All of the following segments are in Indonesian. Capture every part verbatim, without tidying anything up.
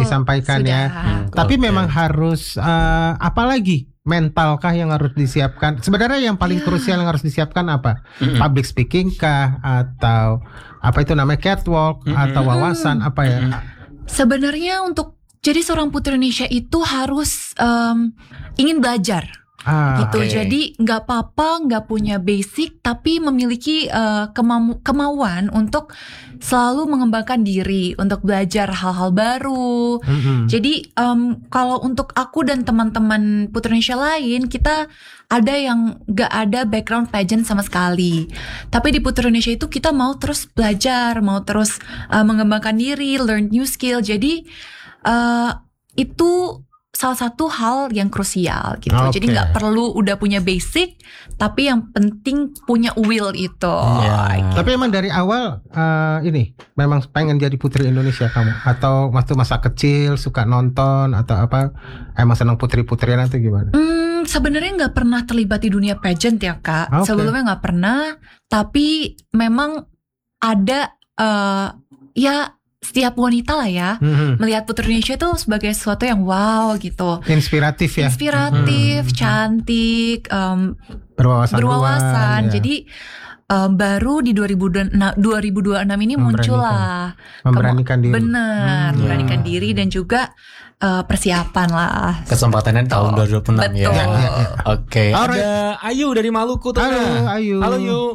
disampaikan sudah. ya. Hmm, Tapi Oke. memang harus uh, apa lagi? Mentalkah yang harus disiapkan? Sebenarnya yang paling Ya. krusial yang harus disiapkan apa? Mm-mm. Public speaking kah atau apa itu namanya catwalk Mm-mm. atau wawasan apa ya? Mm-mm. Sebenarnya untuk jadi seorang putri Indonesia itu harus um, ingin belajar. Ah, Gitu, Oke. jadi nggak apa-apa nggak punya basic, tapi memiliki uh, kemau- kemauan untuk selalu mengembangkan diri, untuk belajar hal-hal baru. mm-mm. Jadi um, kalau untuk aku dan teman-teman Putri Indonesia lain, kita ada yang nggak ada background pageant sama sekali. Tapi di Putri Indonesia itu kita mau terus belajar, mau terus uh, mengembangkan diri, learn new skill. Jadi uh, itu salah satu hal yang krusial gitu. Oke. Jadi nggak perlu udah punya basic, tapi yang penting punya will itu. Iya. Tapi emang dari awal uh, ini memang pengen jadi putri Indonesia kamu atau waktu masa kecil suka nonton atau apa? Emang senang putri-putrian atau gimana? Hmm, sebenarnya nggak pernah terlibat di dunia pageant ya kak. Oke. Sebelumnya nggak pernah, tapi memang ada uh, ya setiap wanita lah ya Mhm. melihat Putri Indonesia itu sebagai sesuatu yang wow gitu, Inspiratif ya. inspiratif, Mhm. cantik, um, Berwawasan. berwawasan. luas, ya. Jadi um, baru di dua ribu dua puluh enam ini muncul lah. Memberanikan diri. Benar, Hmm. memberanikan diri dan juga uh, persiapan lah. Kesempatannya tahun dua ribu dua puluh enam ya. Betul. Ya, ya, ya. Oke. Alright. Ada Ayu dari Maluku tuh. Halo, Ayu. Halo Yu.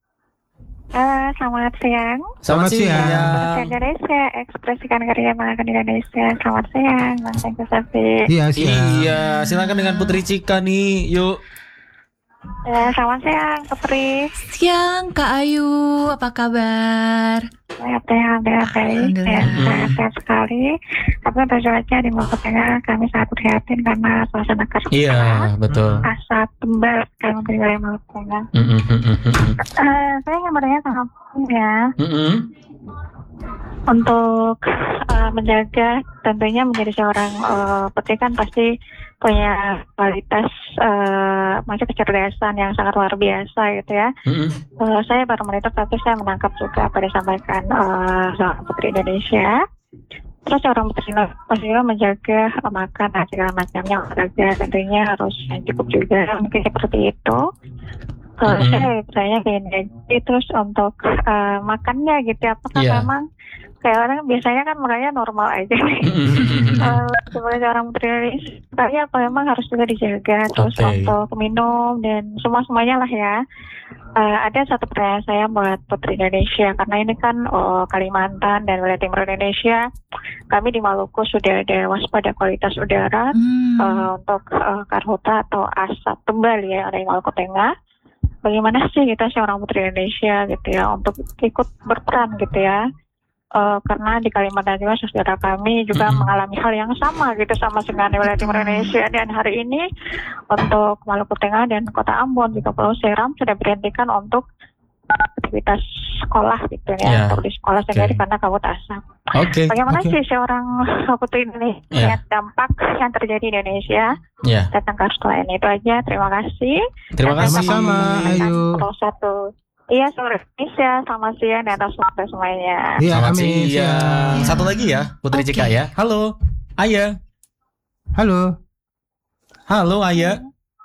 Eh, selamat siang. Selamat siang. Bahasa Indonesia, ekspresikan karya makan Indonesia. Selamat siang, Bang Tengku Sapi. Iya, siang. Iya, silakan dengan Putri Cika nih. Yuk. Eh, selamat siang, Putri. Siang Kak Ayu, apa kabar? Sehat, sehat, sehat, baik. Alhamdulillah. Sehat, sehat, sehat sekali. Tapi untuk cuaca di Maluku Tengah, kami sangat prihatin karena suasana kerja. Iya, betul. Asap tebal kami di wilayah Maluku Tengah. Mm-mm, mm-mm, mm-mm. Eh, saya ingin bertanya sama Putri ya, Mm-mm. untuk eh, menjaga, tentunya menjadi seorang eh, putri kan pasti punya kualitas uh, masih kecerdasan yang sangat luar biasa gitu ya. Mm-mm. Uh, saya baru monitor tapi saya menangkap juga apa yang disampaikan uh, seorang putri Indonesia. Terus seorang putri Indonesia pasti juga menjaga uh, makan dan segala macamnya, olahraga tentunya harus yang cukup juga, mungkin seperti itu. Kalau Mm-hmm. saya bertanya gini, terus untuk uh, makannya gitu, apakah Iya. memang kayak orang biasanya kan makanya normal aja nih. Mm-mm. Uh, sebagai orang putri Indonesia, tapi apa memang harus juga dijaga terus Oke. untuk minum dan semua semuanya lah ya. Uh, ada satu pertanyaan saya buat Putri Indonesia karena ini kan oh, Kalimantan dan wilayah timur Indonesia, kami di Maluku sudah ada waspada kualitas udara Hmm. uh, untuk uh, karhutla atau asap tebal ya dari Maluku Tengah. Bagaimana sih kita seorang Putri Indonesia gitu ya untuk ikut berperan gitu ya. Uh, karena di Kalimantan juga saudara kami juga Mm-mm. mengalami hal yang sama gitu sama dengan wilayah timur Indonesia, dan hari ini untuk Maluku Tengah dan Kota Ambon juga Pulau Seram sudah berhentikan untuk uh, aktivitas sekolah gitu ya, Yeah. untuk di sekolah sendiri Okay. karena kabut asap. Oke. Bagaimana Oke. sih seorang Putri Indonesia Yeah. melihat dampak yang terjadi di Indonesia Ya. tentang karhutla ini? Itu aja, terima kasih. Terima Dan kasih. saya Sama-sama, menyampaikan Ayu. Pulau satu. Iya, seluruh Indonesia, selamat siang dan atas waktu semuanya. Iya, Selamat amin. siang. Siang. Satu lagi ya, Putri Oke. Cika ya. Halo. Aya. Halo. Halo Aya.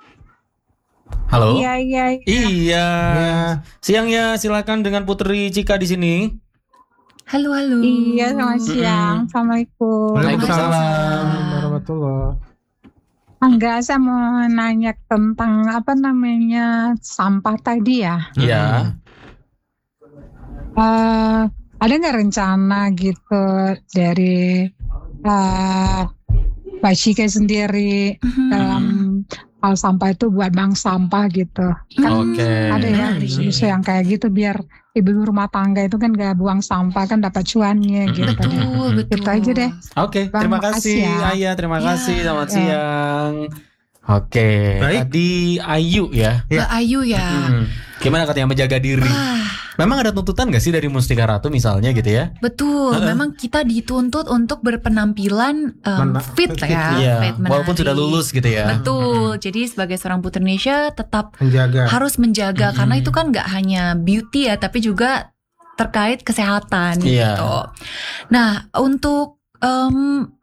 Halo. Iya, iya, iya. Iya. Ya. Siangnya silakan dengan Putri Cika di sini. Halo halo. Iya, selamat Mm-mm. siang. Assalamualaikum. Waalaikumsalam. Warahmatullah. Enggak, saya mau nanya tentang apa namanya sampah tadi ya. Iya. Eh, ada nggak rencana gitu dari eh Mbak Cika sendiri Mhm. dalam hal sampah itu buat bank sampah gitu? Kan Oke. ada ya menarik. isu-isu yang kayak gitu biar ibu rumah tangga itu kan gak buang sampah kan dapat cuannya gitu. Mm-mm. deh. Betul betul. Gitu aja deh. Oke, Bang, terima makasih kasih ya. Aya, terima Ya. kasih. Selamat Ya. siang. Oke, Baik. tadi Ayu ya. Mbak Ayu ya. Hmm. Gimana katanya menjaga diri? Wah, Memang ada tuntutan gak sih dari Mustika Ratu misalnya gitu ya? betul. Heeh. Memang kita dituntut untuk berpenampilan um, Mena- fit lah ya, Iya, fit, walaupun menari. sudah lulus gitu ya. Betul. Jadi sebagai seorang putri Indonesia tetap Menjaga. harus menjaga Mm-mm. karena itu kan nggak hanya beauty ya, tapi juga terkait kesehatan Iya. gitu. Nah, untuk em,